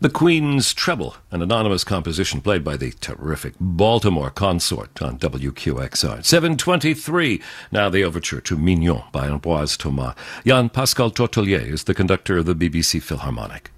The Queen's Treble, an anonymous composition played by the terrific Baltimore Consort on WQXR. 7:23. Now the overture to Mignon by Ambroise Thomas. Jan Pascal Tortelier is the conductor of the BBC Philharmonic.